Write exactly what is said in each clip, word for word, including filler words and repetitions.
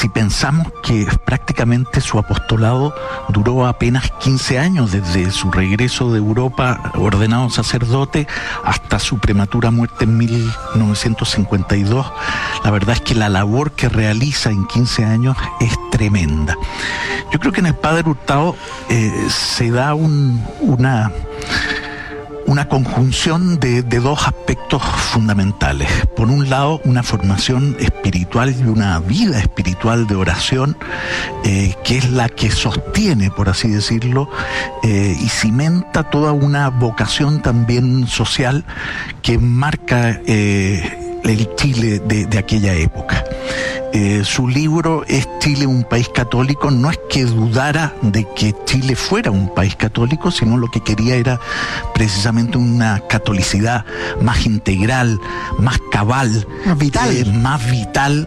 si pensamos que prácticamente su apostolado duró apenas quince años, desde su regreso de Europa ordenado sacerdote hasta su prematura muerte en mil novecientos cincuenta y dos, la verdad es que la labor que realiza en quince años es tremenda. Yo creo que en el Padre Hurtado eh, se da un, una... una conjunción de, de dos aspectos fundamentales. Por un lado, una formación espiritual y una vida espiritual de oración, eh, que es la que sostiene, por así decirlo, eh, y cimenta toda una vocación también social que marca eh, el Chile de, de aquella época. Eh, su libro ¿Es Chile un país católico? No es que dudara de que Chile fuera un país católico, sino lo que quería era precisamente una catolicidad más integral, más cabal, más vital, eh, más vital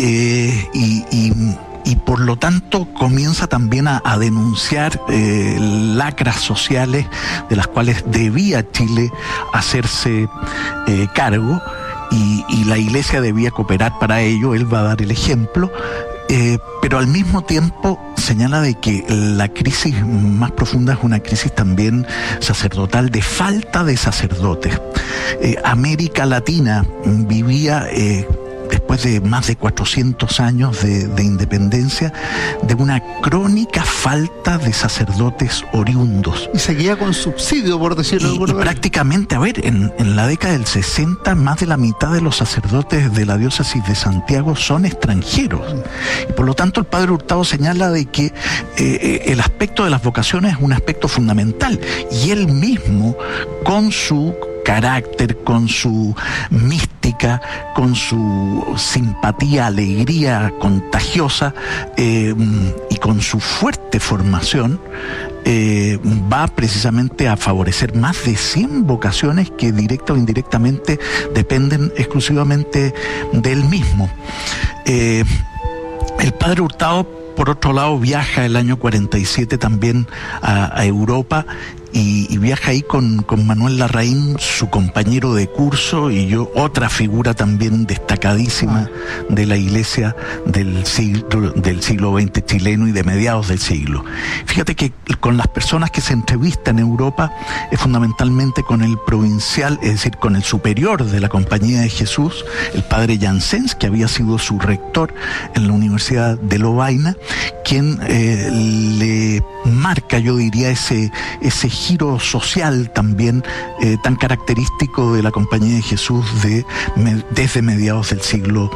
eh, y, y y por lo tanto comienza también a, a denunciar eh, lacras sociales de las cuales debía Chile hacerse eh, cargo. Y, y la Iglesia debía cooperar para ello. Él va a dar el ejemplo, eh, pero al mismo tiempo señala de que la crisis más profunda es una crisis también sacerdotal, de falta de sacerdotes. Eh, América Latina vivía eh, después de más de cuatrocientos años de, de independencia, de una crónica falta de sacerdotes oriundos. Y seguía con subsidio, por decirlo de alguna manera. Prácticamente, a ver, en, en la década del sesenta, más de la mitad de los sacerdotes de la diócesis de Santiago son extranjeros. Y por lo tanto, el Padre Hurtado señala de que eh, el aspecto de las vocaciones es un aspecto fundamental. Y él mismo, con su carácter, con su mística, con su simpatía, alegría contagiosa eh, y con su fuerte formación, eh, va precisamente a favorecer más de cien vocaciones que directa o indirectamente dependen exclusivamente de él mismo. Eh, el Padre Hurtado, por otro lado, viaja el año cuarenta y siete también a, a Europa y, y viaja ahí con, con Manuel Larraín, su compañero de curso, y yo, otra figura también destacadísima de la Iglesia del siglo, del siglo veinte chileno y de mediados del siglo. Fíjate que con las personas que se entrevistan en Europa es fundamentalmente con el provincial, es decir, con el superior de la Compañía de Jesús, el padre Janssens, que había sido su rector en la Universidad de Lovaina, quien eh, le marca, yo diría, ese, ese giro social también eh, tan característico de la Compañía de Jesús de, me, desde mediados del siglo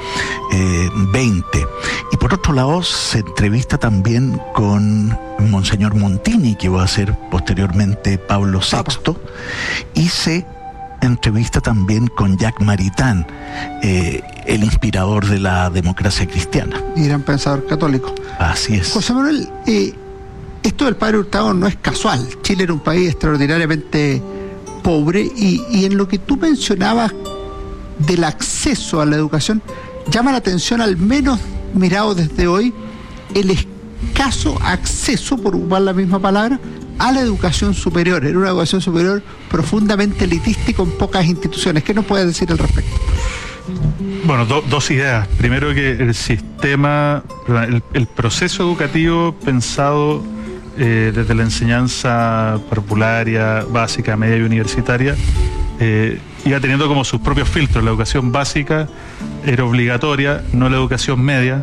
veinte. Y por otro lado, se entrevista también con Monseñor Montini, que va a ser posteriormente Pablo sexto, y se entrevista también con Jacques Maritain, eh, el inspirador de la democracia cristiana. Y gran pensador católico. Así es. José Manuel, eh, esto del Padre Hurtado no es casual. Chile era un país extraordinariamente pobre y, y en lo que tú mencionabas del acceso a la educación, llama la atención, al menos mirado desde hoy, el escaso acceso, por ocupar la misma palabra, a la educación superior. Era una educación superior profundamente elitista y con pocas instituciones. ¿Qué nos puedes decir al respecto? Bueno, do, dos ideas. Primero, que el sistema, el, el proceso educativo pensado eh, desde la enseñanza parvularia, básica, media y universitaria, eh, iba teniendo como sus propios filtros. La educación básica era obligatoria, no la educación media.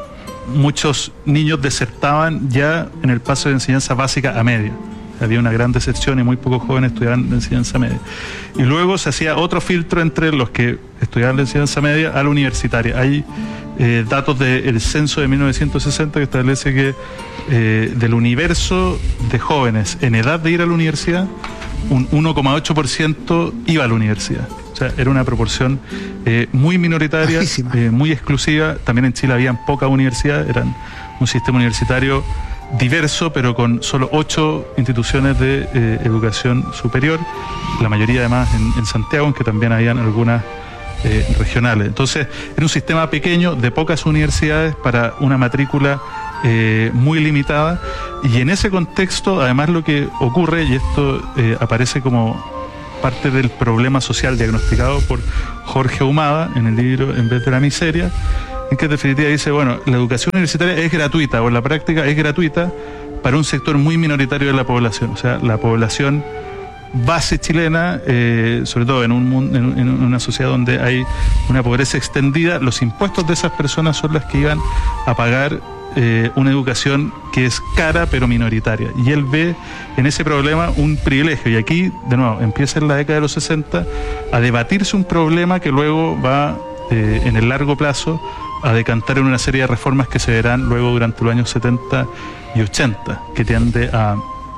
Muchos niños desertaban ya en el paso de enseñanza básica a media. Había una gran deserción y muy pocos jóvenes estudiaban la enseñanza media. Y luego se hacía otro filtro entre los que estudiaban la enseñanza media a la universitaria. Hay eh, datos del censo de mil novecientos sesenta que establece que eh, del universo de jóvenes en edad de ir a la universidad, un uno coma ocho por ciento iba a la universidad. O sea, era una proporción eh, muy minoritaria, eh, muy exclusiva. También en Chile habían pocas universidades, eran un sistema universitario diverso, pero con solo ocho instituciones de eh, educación superior, la mayoría además en, en Santiago, aunque también habían algunas eh, regionales. Entonces, era un sistema pequeño de pocas universidades para una matrícula eh, muy limitada, y en ese contexto, además, lo que ocurre, y esto eh, aparece como parte del problema social diagnosticado por Jorge Ahumada en el libro En vez de la miseria, en que en definitiva dice, bueno, la educación universitaria es gratuita, o en la práctica es gratuita para un sector muy minoritario de la población, o sea, la población base chilena, eh, sobre todo en, un, en, en una sociedad donde hay una pobreza extendida, los impuestos de esas personas son las que iban a pagar eh, una educación que es cara pero minoritaria. Y él ve en ese problema un privilegio. Y aquí, de nuevo, empieza en la década de los sesenta a debatirse un problema que luego va, eh, en el largo plazo, a decantar en una serie de reformas que se verán luego durante los años setenta y ochenta, que tiende a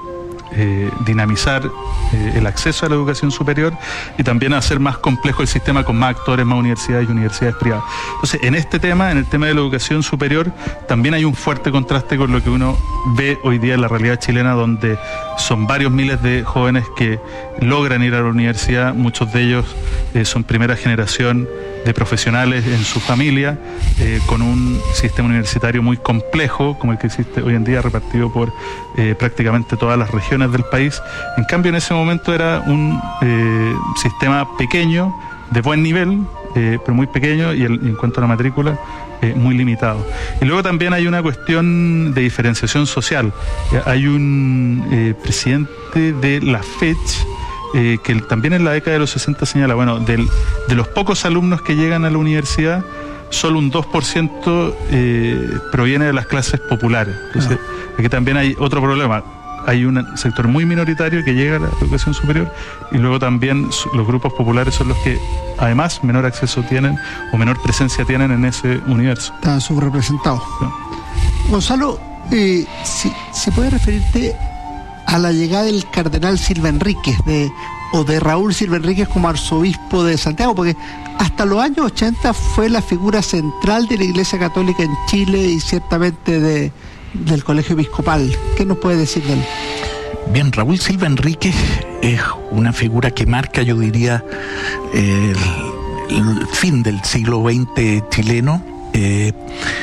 Eh, dinamizar eh, el acceso a la educación superior y también hacer más complejo el sistema con más actores, más universidades y universidades privadas. Entonces, en este tema, en el tema de la educación superior, también hay un fuerte contraste con lo que uno ve hoy día en la realidad chilena, donde son varios miles de jóvenes que logran ir a la universidad, muchos de ellos eh, son primera generación de profesionales en su familia, eh, con un sistema universitario muy complejo, como el que existe hoy en día, repartido por eh, prácticamente todas las regiones del país. En cambio, en ese momento era un eh, sistema pequeño, de buen nivel, eh, pero muy pequeño, y, el, y en cuanto a la matrícula, eh, muy limitado. Y luego también hay una cuestión de diferenciación social. Eh, hay un eh, presidente de la FECH, Eh, que también en la década de los sesenta señala, bueno, del, de los pocos alumnos que llegan a la universidad, solo un dos por ciento eh, proviene de las clases populares. Entonces, ah. aquí también hay otro problema. Hay un sector muy minoritario que llega a la educación superior, y luego también los grupos populares son los que además menor acceso tienen o menor presencia tienen en ese universo. Están subrepresentados. Sí. Gonzalo, eh, si, si puedes referirte a la llegada del cardenal Silva Enríquez de, o de Raúl Silva Enríquez como arzobispo de Santiago, porque hasta los años ochenta fue la figura central de la Iglesia Católica en Chile y ciertamente de, del Colegio Episcopal. ¿Qué nos puede decir de él? Bien, Raúl Silva Enríquez es una figura que marca, yo diría, el, el fin del siglo veinte chileno, eh,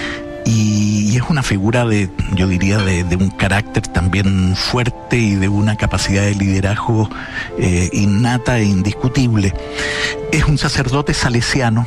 y es una figura de, yo diría, de, de un carácter también fuerte y de una capacidad de liderazgo eh, innata e indiscutible. Es un sacerdote salesiano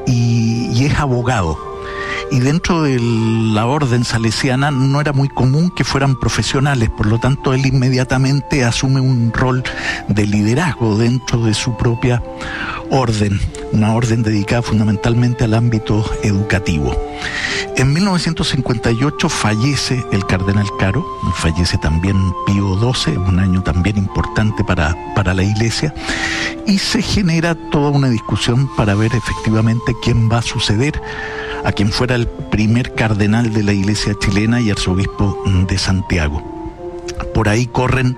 y, y es abogado. Y dentro de la orden salesiana no era muy común que fueran profesionales, por lo tanto él inmediatamente asume un rol de liderazgo dentro de su propia orden, una orden dedicada fundamentalmente al ámbito educativo. En mil novecientos cincuenta y ocho fallece el cardenal Caro, fallece también Pío doce, un año también importante para, para la Iglesia, y se genera toda una discusión para ver efectivamente quién va a suceder a quien fuera el primer cardenal de la Iglesia chilena y arzobispo de Santiago. Por ahí corren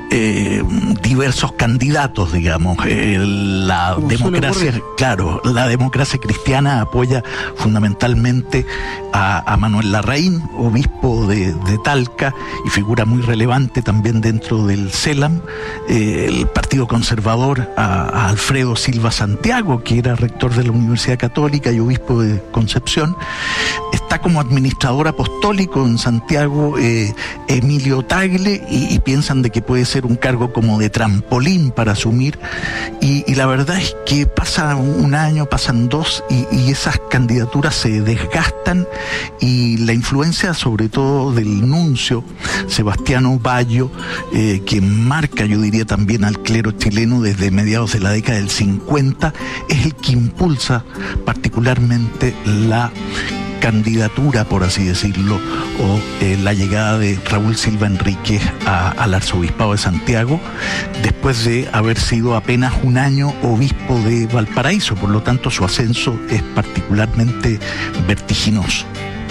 eh, diversos candidatos, digamos. Eh, la democracia, claro, la democracia cristiana apoya fundamentalmente a, a Manuel Larraín, obispo de, de Talca y figura muy relevante también dentro del CELAM. Eh, el Partido Conservador a, a Alfredo Silva Santiago, que era rector de la Universidad Católica y obispo de Concepción. Está como administrador apostólico en Santiago eh, Emilio Tagle, y, y piensan de que puede ser un cargo como de trampolín para asumir, y, y la verdad es que pasa un año, pasan dos, y, y esas candidaturas se desgastan, y la influencia sobre todo del nuncio Sebastiano Bayo, eh, que marca, yo diría, también al clero chileno desde mediados de la década del cincuenta, es el que impulsa particularmente la candidatura, por así decirlo, o eh, la llegada de Raúl Silva Enríquez a, al arzobispado de Santiago, después de haber sido apenas un año obispo de Valparaíso. Por lo tanto, su ascenso es particularmente vertiginoso.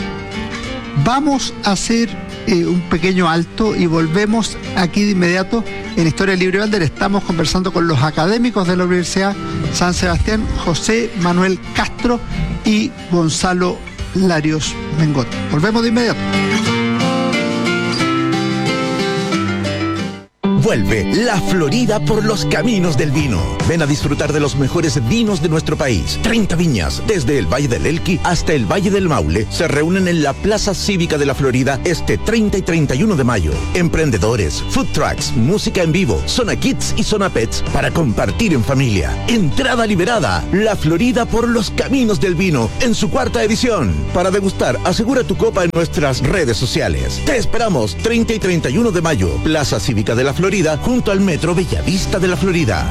Vamos a hacer eh, un pequeño alto y volvemos aquí de inmediato en Historia Libre Valder. Estamos conversando con los académicos de la Universidad San Sebastián, José Manuel Castro y Gonzalo Larios Mengot. Volvemos de inmediato. Vuelve La Florida por los caminos del vino. Ven a disfrutar de los mejores vinos de nuestro país. treinta viñas, desde el Valle del Elqui hasta el Valle del Maule, se reúnen en la Plaza Cívica de La Florida este treinta y treinta y uno de mayo. Emprendedores, food trucks, música en vivo, zona kids y zona pets para compartir en familia. Entrada liberada. La Florida por los caminos del vino en su cuarta edición. Para degustar, asegura tu copa en nuestras redes sociales. Te esperamos treinta y treinta y uno de mayo, Plaza Cívica de La Florida, junto al Metro Bellavista de La Florida.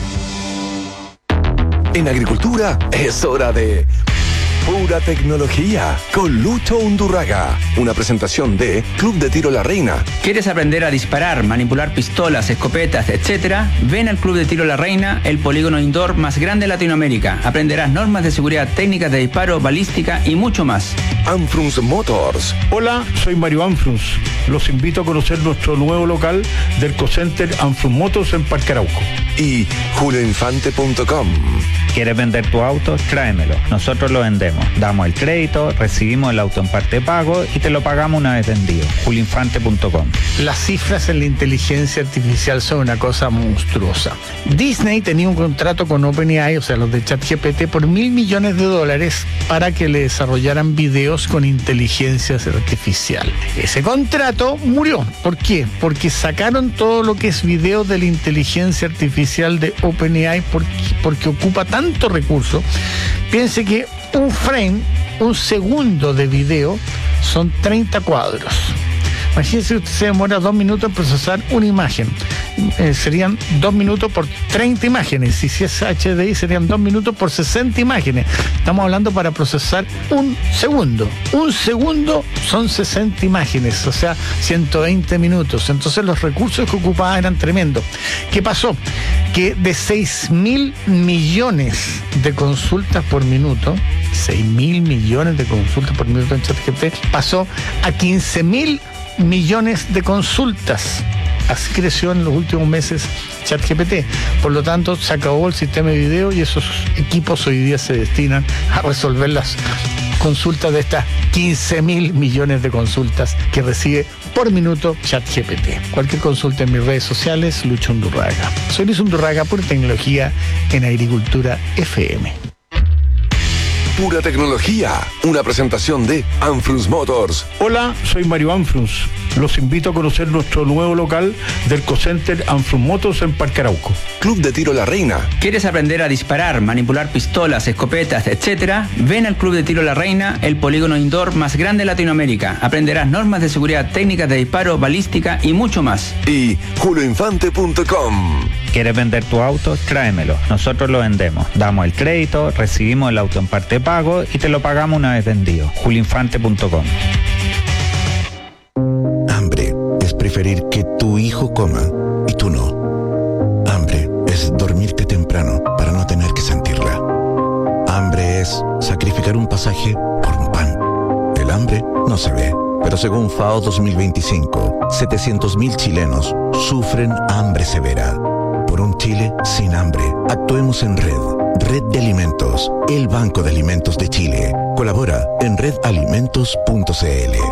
En agricultura es hora de Pura Tecnología con Lucho Undurraga. Una presentación de Club de Tiro La Reina. ¿Quieres aprender a disparar, manipular pistolas, escopetas, etcétera? Ven al Club de Tiro La Reina, el polígono indoor más grande de Latinoamérica. Aprenderás normas de seguridad, técnicas de disparo, balística y mucho más. Anfrunz Motors. Hola, soy Mario Anfrunz. Los invito a conocer nuestro nuevo local del Cocenter Anfrunz Motors en Parque Arauco. Y julio infante punto com. ¿Quieres vender tu auto? Tráemelo. Nosotros lo vendemos. Damos el crédito, recibimos el auto en parte de pago y te lo pagamos una vez vendido. julio infante punto com. Las cifras en la inteligencia artificial son una cosa monstruosa. Disney tenía un contrato con OpenAI, o sea, los de ChatGPT, por mil millones de dólares para que le desarrollaran videos con inteligencia artificial. Ese contrato murió. ¿Por qué? Porque sacaron todo lo que es video de la inteligencia artificial de OpenAI porque, porque ocupa tanto recurso. Piense que un frame, un segundo de video, son treinta cuadros. Imagínense, usted se demora dos minutos en procesar una imagen. Eh, serían dos minutos por treinta imágenes. Y si es H D I, serían dos minutos por sesenta imágenes. Estamos hablando para procesar un segundo. Un segundo son sesenta imágenes, o sea, ciento veinte minutos. Entonces los recursos que ocupaba eran tremendos. ¿Qué pasó? Que de seis mil millones de consultas por minuto, seis mil millones de consultas por minuto en ChatGPT, pasó a quince mil millones de consultas. Así creció en los últimos meses ChatGPT. Por lo tanto, se acabó el sistema de video y esos equipos hoy día se destinan a resolver las consultas de estas quince mil millones de consultas que recibe por minuto ChatGPT. Cualquier consulta en mis redes sociales, Lucho Undurraga. Soy Luis Undurraga, Pura Tecnología en Agricultura F M. Pura Tecnología, una presentación de Anfrunz Motors. Hola, soy Mario Anfrunz. Los invito a conocer nuestro nuevo local del Cocenter Anfrunz Motors en Parque Arauco. Club de Tiro La Reina. ¿Quieres aprender a disparar, manipular pistolas, escopetas, etcétera? Ven al Club de Tiro La Reina, el polígono indoor más grande de Latinoamérica. Aprenderás normas de seguridad, técnicas de disparo, balística y mucho más. Y julio infante punto com. ¿Quieres vender tu auto? Tráemelo. Nosotros lo vendemos. Damos el crédito, recibimos el auto en parte de pago y te lo pagamos una vez vendido. julio infante punto com. Hambre es preferir que tu hijo coma y tú no. Hambre es dormirte temprano para no tener que sentirla. Hambre es sacrificar un pasaje por un pan. El hambre no se ve, pero según FAO dos mil veinticinco, setecientos mil chilenos sufren hambre severa. Por un Chile sin hambre, actuemos en red. Red de Alimentos, el Banco de Alimentos de Chile. Colabora en red alimentos punto c l.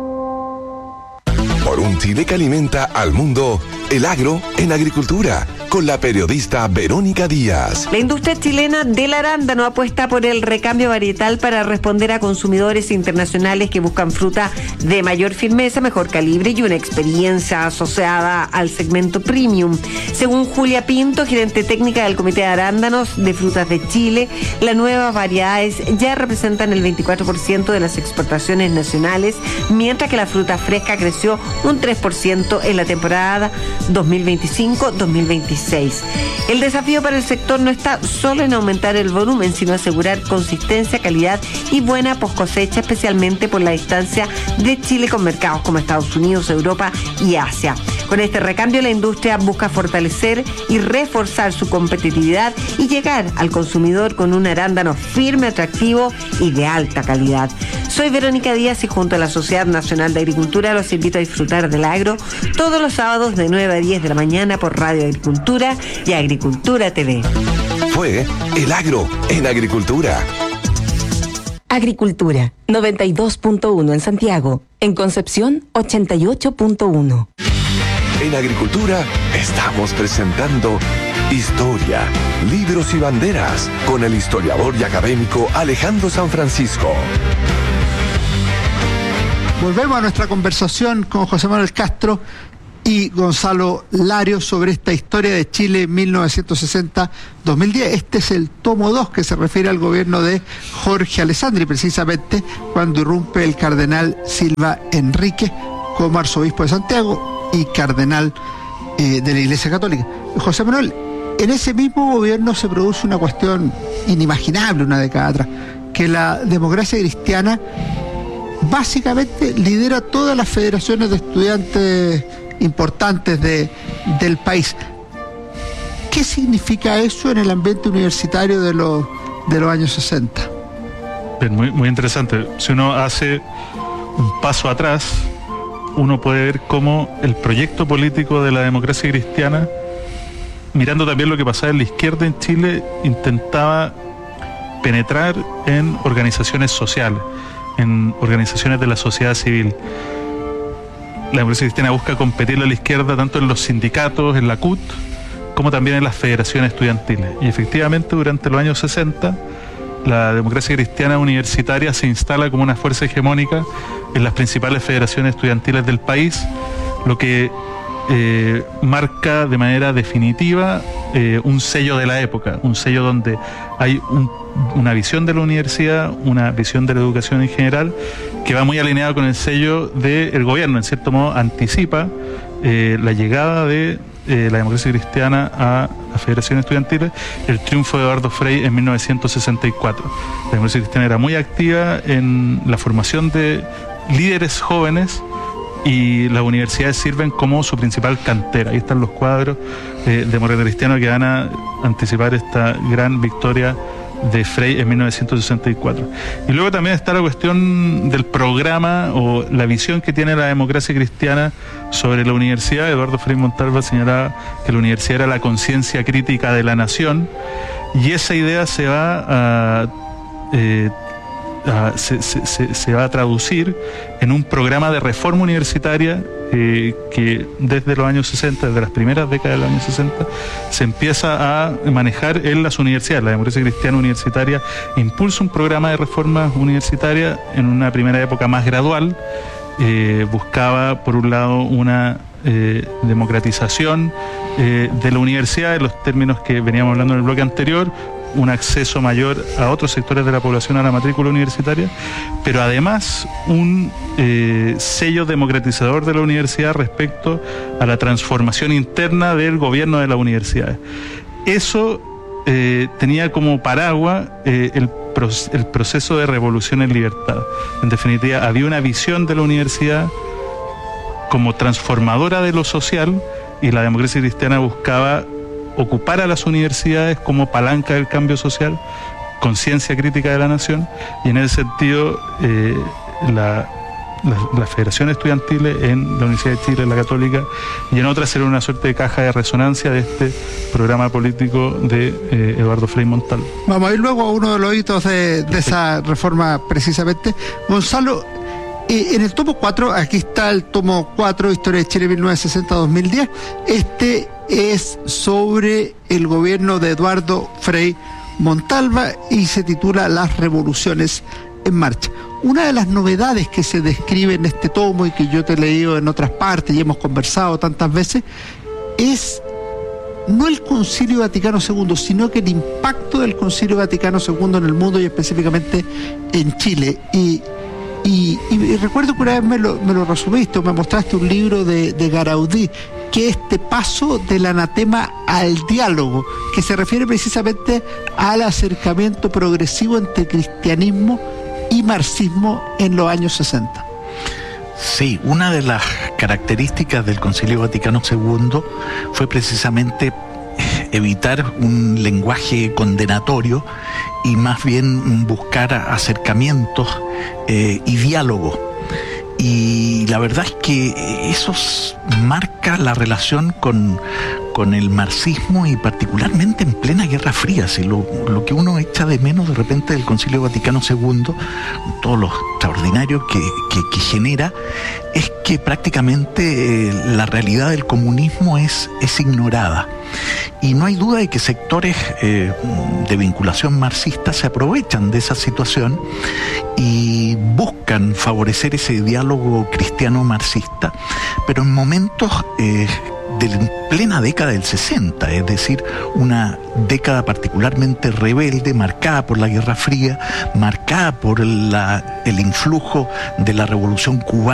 Por un Chile que alimenta al mundo, el agro en agricultura, con la periodista Verónica Díaz. La industria chilena del arándano apuesta por el recambio varietal para responder a consumidores internacionales que buscan fruta de mayor firmeza, mejor calibre y una experiencia asociada al segmento premium. Según Julia Pinto, gerente técnica del Comité de Arándanos de Frutas de Chile, las nuevas variedades ya representan el veinticuatro por ciento de las exportaciones nacionales, mientras que la fruta fresca creció un tres por ciento en la temporada dos mil veinticinco dos mil veintiséis. El desafío para el sector no está solo en aumentar el volumen, sino asegurar consistencia, calidad y buena poscosecha, especialmente por la distancia de Chile con mercados como Estados Unidos, Europa y Asia. Con este recambio, la industria busca fortalecer y reforzar su competitividad y llegar al consumidor con un arándano firme, atractivo y de alta calidad. Soy Verónica Díaz y junto a la Sociedad Nacional de Agricultura los invito a disfrutar del agro todos los sábados de nueve a diez de la mañana por Radio Agricultura y Agricultura T V. Fue El Agro en Agricultura. Agricultura, noventa y dos punto uno en Santiago. En Concepción, ochenta y ocho punto uno. En Agricultura estamos presentando Historia, Libros y Banderas con el historiador y académico Alejandro San Francisco. Volvemos a nuestra conversación con José Manuel Castro y Gonzalo Larios sobre esta historia de Chile mil novecientos sesenta a dos mil diez. Este es el tomo dos que se refiere al gobierno de Jorge Alessandri, precisamente cuando irrumpe el cardenal Silva Enríquez como arzobispo de Santiago y cardenal eh, de la Iglesia Católica. José Manuel, en ese mismo gobierno se produce una cuestión inimaginable una década atrás, que la democracia cristiana básicamente lidera todas las federaciones de estudiantes importantes de, del país. ¿Qué significa eso en el ambiente universitario de los, de los años sesenta? Bien, muy, muy interesante. Si uno hace un paso atrás, uno puede ver cómo el proyecto político de la democracia cristiana, mirando también lo que pasaba en la izquierda en Chile, intentaba penetrar en organizaciones sociales, en organizaciones de la sociedad civil. La democracia cristiana busca competirle a la izquierda tanto en los sindicatos, en la C U T, como también en las federaciones estudiantiles. Y efectivamente, durante los años sesenta, la democracia cristiana universitaria se instala como una fuerza hegemónica en las principales federaciones estudiantiles del país, lo que eh, marca de manera definitiva eh, un sello de la época, un sello donde hay un una visión de la universidad, una visión de la educación en general, que va muy alineada con el sello del gobierno. En cierto modo anticipa eh, la llegada de eh, la democracia cristiana a la Federación Estudiantil, el triunfo de Eduardo Frei en mil novecientos sesenta y cuatro. La democracia cristiana era muy activa en la formación de líderes jóvenes y las universidades sirven como su principal cantera. Ahí están los cuadros eh, de democracia cristiana que van a anticipar esta gran victoria de Frei en mil novecientos sesenta y cuatro. Y luego también está la cuestión del programa o la visión que tiene la democracia cristiana sobre la universidad. Eduardo Frei Montalva señalaba que la universidad era la conciencia crítica de la nación, y esa idea se va a, eh, a se, se, se, se va a traducir en un programa de reforma universitaria eh, que desde los años sesenta, desde las primeras décadas de los años sesenta, se empieza a manejar en las universidades. La democracia cristiana universitaria impulsa un programa de reforma universitaria en una primera época más gradual. Eh, buscaba, por un lado, una eh, democratización eh, de la universidad en los términos que veníamos hablando en el bloque anterior, un acceso mayor a otros sectores de la población a la matrícula universitaria, pero además un eh, sello democratizador de la universidad respecto a la transformación interna del gobierno de las universidades. Eso eh, tenía como paraguas eh, el, pro el proceso de revolución en libertad. En definitiva, había una visión de la universidad como transformadora de lo social, y la democracia cristiana buscaba ocupar a las universidades como palanca del cambio social, conciencia crítica de la nación, y en ese sentido eh, la, la, la Federación Estudiantil en la Universidad de Chile, la Católica, y en otras era una suerte de caja de resonancia de este programa político de eh, Eduardo Frei Montalva. Vamos a ir luego a uno de los hitos de, de esa reforma precisamente. Gonzalo, eh, en el tomo cuatro, aquí está el tomo cuatro, Historia de Chile mil novecientos sesenta a dos mil diez, este es sobre el gobierno de Eduardo Frei Montalva y se titula Las revoluciones en marcha. Una de las novedades que se describe en este tomo y que yo te he leído en otras partes y hemos conversado tantas veces es no el Concilio Vaticano segundo, sino que el impacto del Concilio Vaticano segundo en el mundo y específicamente en Chile. Y Y, y, y recuerdo que una vez me lo, me lo resumiste, me mostraste un libro de, de Garaudí, que es este paso del anatema al diálogo, que se refiere precisamente al acercamiento progresivo entre cristianismo y marxismo en los años sesenta. Sí, una de las características del Concilio Vaticano segundo fue precisamente evitar un lenguaje condenatorio y más bien buscar acercamientos eh, y diálogo. Y la verdad es que eso marca la relación con, con el marxismo y particularmente en plena Guerra Fría. Si lo, lo que uno echa de menos de repente del Concilio Vaticano segundo, todo lo extraordinario que, que, que genera, es que prácticamente eh, la realidad del comunismo es, es ignorada. Y no hay duda de que sectores eh, de vinculación marxista se aprovechan de esa situación y buscan favorecer ese diálogo cristiano-marxista, pero en momentos eh, de plena década del sesenta, es decir, una década particularmente rebelde, marcada por la Guerra Fría, marcada por la, el influjo de la Revolución Cubana